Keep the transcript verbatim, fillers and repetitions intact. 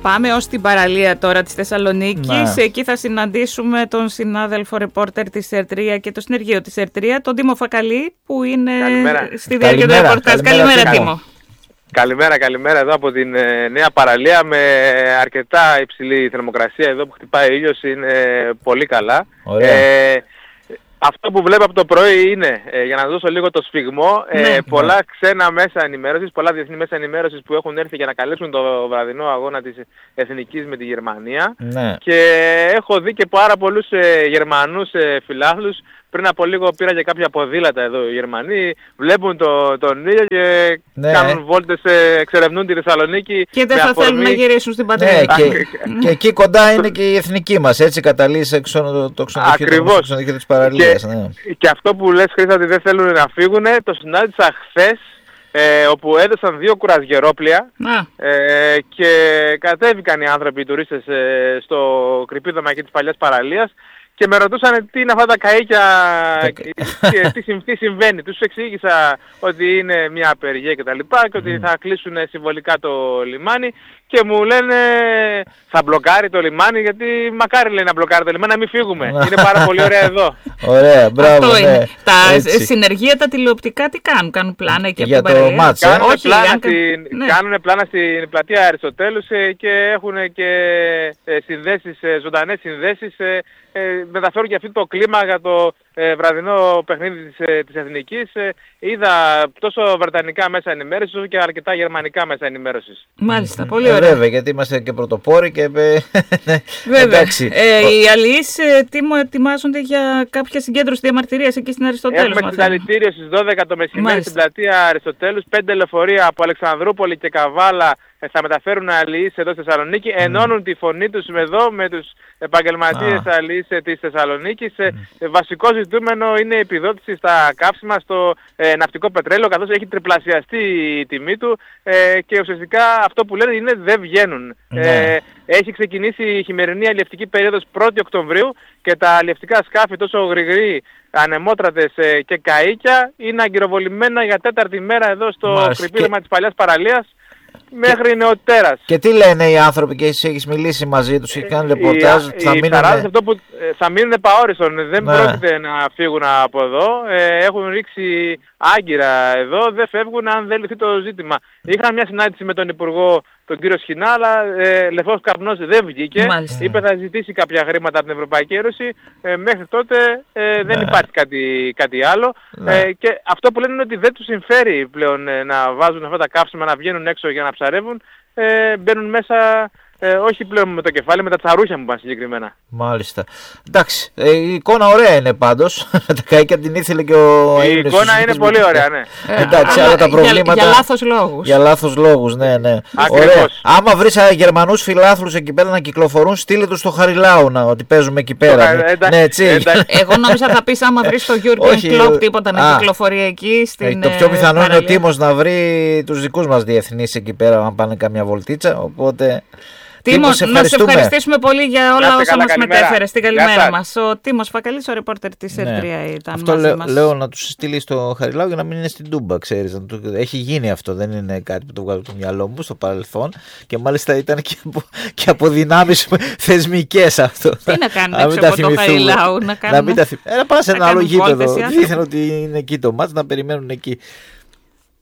Πάμε ως την παραλία τώρα της Θεσσαλονίκης. Ναι. Εκεί θα συναντήσουμε τον συνάδελφο ρεπόρτερ της ΕΡΤΡΙΑ και το συνεργείο της ΕΡΤΡΙΑ, τον Τίμο Φακαλή, που είναι καλημέρα. στη διάρκεια του ρεπορτάζ. Καλημέρα, καλημέρα, Τίμο. Καλημέρα, καλημέρα εδώ από την ε, νέα παραλία με αρκετά υψηλή θερμοκρασία εδώ που χτυπάει ο ήλιος, είναι πολύ καλά. Ε, αυτό που βλέπω από το πρωί είναι, ε, για να δώσω λίγο το σφιγμό, ε, ναι, πολλά ναι. ξένα μέσα ενημέρωσης, πολλά διεθνή μέσα ενημέρωσης που έχουν έρθει για να καλέσουν το βραδινό αγώνα της Εθνικής με τη Γερμανία. Ναι. Και έχω δει και πάρα πολλούς ε, Γερμανούς ε, φιλάθλους. Πριν από λίγο πήρα και κάποια ποδήλατα εδώ οι Γερμανοί, βλέπουν το, τον ήλιο και ναι. κάνουν βόλτες, εξερευνούν τη Θεσσαλονίκη. Και δεν θα αφορμή... θέλουν να γυρίσουν στην πατρίδα. Ναι, και, και εκεί κοντά είναι και η εθνική μας, έτσι καταλύσει το, το ξενοδοχείο της παραλίας. Και, ναι. και αυτό που λες, Χρήστα, ότι δεν θέλουν να φύγουν, το συνάντησα χθες, ε, όπου έδωσαν δύο κουρασγερόπλια ε, και κατέβηκαν οι άνθρωποι, οι τουρίστες, ε, στο κρυπίδωμα εκεί της παλιάς παραλίας. Και με ρωτούσαν τι είναι αυτά τα καΐκια και τι, τι συμβαίνει. Τους εξήγησα ότι είναι μια απεργία κτλ. Και, και ότι θα κλείσουν συμβολικά το λιμάνι. Και μου λένε θα μπλοκάρει το λιμάνι, γιατί μακάρι λέει να μπλοκάρει το λιμάνι, να μην φύγουμε. Είναι πάρα πολύ ωραία εδώ. Ωραία, μπράβο. Αυτό είναι. Ναι. Τα έτσι. Συνεργεία, τα τηλεοπτικά τι κάνουν, κάνουν πλάνα εκεί για το μάτς. Κάνουν, Όχι, πλάνα αν... στην, ναι. κάνουν πλάνα στην πλατεία Αριστοτέλους και έχουν και συνδέσεις, ζωντανές συνδέσεις. Ε, μεταφέρουν και αυτό το κλίμα για το ε, βραδινό παιχνίδι της, ε, της Εθνικής. Ε, είδα τόσο βρετανικά μέσα ενημέρωσης όσο και αρκετά γερμανικά μέσα ενημέρωσης. Μάλιστα, πολύ ωραία. Ε, βέβαια, γιατί είμαστε και πρωτοπόροι και... Βέβαια. Ε, οι αλληλείς ε, Τίμο, ετοιμάζονται για κάποια συγκέντρωση διαμαρτυρίας εκεί στην Αριστοτέλους. Έχουμε συνταλητήριο στις δώδεκα το μεσημέρι στην πλατεία Αριστοτέλους. Πέντε λεωφορεία από Αλεξανδρούπολη και Καβάλα θα μεταφέρουν αλληλείς εδώ στη Θεσσαλονίκη, mm. ενώνουν τη φωνή τους εδώ με τους επαγγελματίες ah. αλληλείς της Θεσσαλονίκης. Mm. Βασικό ζητούμενο είναι η επιδότηση στα καύσιμα στο ε, ναυτικό πετρέλαιο, καθώς έχει τριπλασιαστεί η τιμή του ε, και ουσιαστικά αυτό που λένε είναι δεν βγαίνουν. Mm. Ε, έχει ξεκινήσει η χειμερινή αλλιευτική περίοδος πρώτη Οκτωβρίου και τα αλλιευτικά σκάφη τόσο γρηγροί, ανεμότρατες ε, και καΐκια είναι αγκυροβολημένα για τέταρτη μέρα εδώ στο κρυπίδωμα και... της παλιάς παραλίας. Μέχρι και... νεοτέρας. Και τι λένε οι άνθρωποι, και εσύ έχεις μιλήσει μαζί τους και κάνουν ρεπορτάζ? Θα μείνουν αυτό που θα μείνουν επαόριστον, δεν ναι. πρόκειται να φύγουν από εδώ. Ε, έχουν ρίξει άγκυρα εδώ, δεν φεύγουν αν δεν λυθεί το ζήτημα. Είχα μια συνάντηση με τον Υπουργό, τον κύριο Σχοινά, αλλά ε, λεφός καπνός δεν βγήκε. Μάλιστα. Είπε θα ζητήσει κάποια χρήματα από την Ευρωπαϊκή Ένωση. Ε, μέχρι τότε ε, δεν ναι. υπάρχει κάτι, κάτι άλλο. Ναι. Ε, και αυτό που λένε είναι ότι δεν τους συμφέρει πλέον ε, να βάζουν αυτά τα καύσιμα, να βγαίνουν έξω για να ψαρεύουν. Ε, μπαίνουν μέσα... Ε, όχι πλέον με το κεφάλι, με τα τσαρούχια μου πάνε συγκεκριμένα. Μάλιστα. Εντάξει, ε, η εικόνα ωραία είναι πάντως. Τα καΐκια την ήθελε και ο Η Αίγνες εικόνα είναι πολύ με... ωραία, ναι. Ε, εντάξει, αλλά τα προβλήματα... Για, για λάθος λόγους. Για λάθος λόγους, ναι, ναι. Ακριβώς. Άμα βρεις Γερμανούς φιλάθλους εκεί πέρα να κυκλοφορούν, στείλε τους στο Χαριλάου να ότι παίζουμε εκεί πέρα. Το, εντα... ναι, έτσι. Εγώ νόμιζα θα πεις άμα βρεις το Jürgen Klopp τίποτα να κυκλοφορεί εκεί στην. Το πιο πιθανό είναι ο Τίμος να βρει τους δικούς μας διεθνείς εκεί πέρα, αν πάνε καμιά βολτίτσα. Οπότε. Τίμο, να σε ευχαριστήσουμε πολύ για όλα όσα μας μετέφερε. Στην καλημέρα μας. Ο Τίμος Φακαλής, ο ρεπόρτερ της ΕΡΤΡΙΑ, ναι. ήταν αυτό μαζί λέ, μας. Λέω να τους στείλει στο Χαριλάου για να μην είναι στην Τούμπα, ξέρεις. Το, έχει γίνει αυτό, δεν είναι κάτι που το βγάζω από το μυαλό μου στο παρελθόν. Και μάλιστα ήταν και από, και από δυνάμεις θεσμικές αυτό. Τι να κάνουν έξω από το Χαριλάου, να κάνουν. Να μην τα θυμηθούν. Να πάνε σε ένα άλλο γήπεδο. Δίθεν ότι είναι εκεί το μάτς, να περιμένουν εκεί.